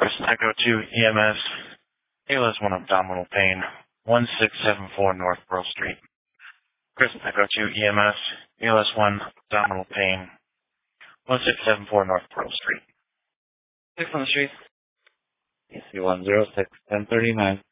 Chris Echo 2 EMS, ALS 1 abdominal pain, 1674 North Pearl Street. Chris Echo 2 EMS, ALS 1 abdominal pain, 1674 North Pearl Street. 6 on the street. AC 106, 1039.